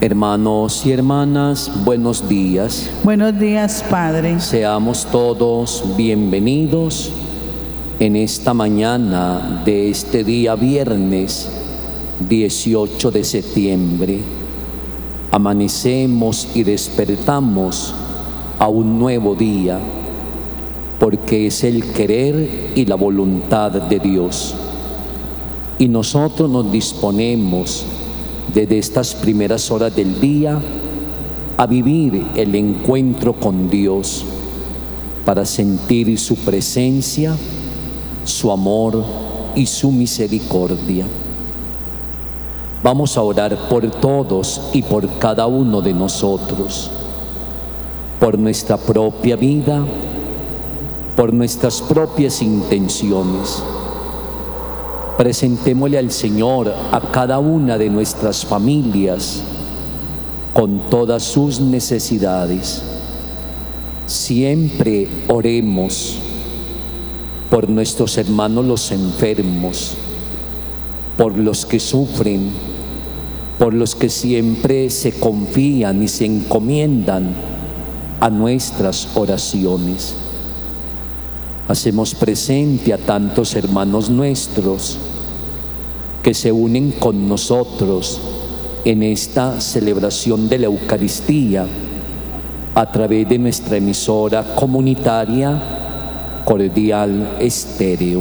Hermanos y hermanas, buenos días. Buenos días, Padre. Seamos todos bienvenidos en esta mañana de este día viernes 18 de septiembre. Amanecemos y despertamos a un nuevo día, porque es el querer y la voluntad de Dios. Y nosotros nos disponemos desde estas primeras horas del día a vivir el encuentro con Dios para sentir su presencia, su amor y su misericordia. Vamos a orar por todos y por cada uno de nosotros, por nuestra propia vida, por nuestras propias intenciones. Presentémosle al Señor a cada una de nuestras familias con todas sus necesidades. Siempre oremos por nuestros hermanos los enfermos, por los que sufren, por los que siempre se confían y se encomiendan a nuestras oraciones. Hacemos presente a tantos hermanos nuestros que se unen con nosotros en esta celebración de la Eucaristía a través de nuestra emisora comunitaria Cordial Estéreo.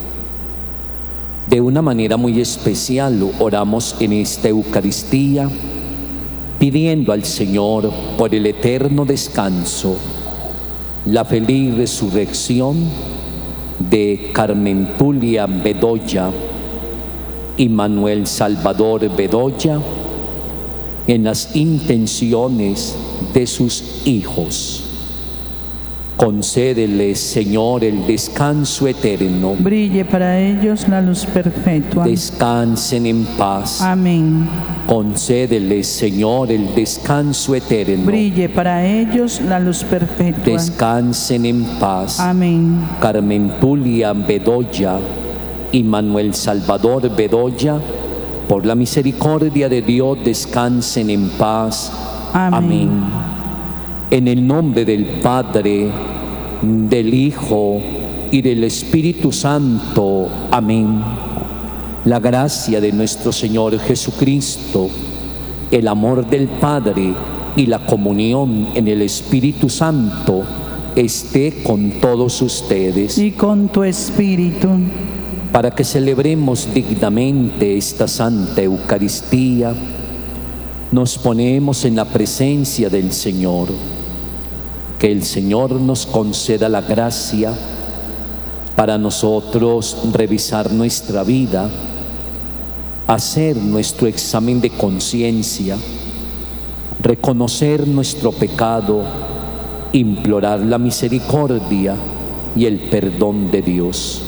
De una manera muy especial oramos en esta Eucaristía pidiendo al Señor por el eterno descanso, la feliz resurrección de Carmen Tulia Bedoya y Manuel Salvador Bedoya, en las intenciones de sus hijos. Concédeles, Señor, el descanso eterno. Brille para ellos la luz perpetua. Descansen en paz. Amén. Concédeles, Señor, el descanso eterno. Brille para ellos la luz perpetua. Descansen en paz. Amén. Carmen Tulia Bedoya y Manuel Salvador Bedoya, por la misericordia de Dios, descansen en paz. Amén. Amén. En el nombre del Padre, del Hijo y del Espíritu Santo. Amén. La gracia de nuestro Señor Jesucristo, el amor del Padre y la comunión en el Espíritu Santo esté con todos ustedes. Y con tu espíritu. Para que celebremos dignamente esta Santa Eucaristía, nos ponemos en la presencia del Señor. Que el Señor nos conceda la gracia para nosotros revisar nuestra vida, hacer nuestro examen de conciencia, reconocer nuestro pecado, implorar la misericordia y el perdón de Dios.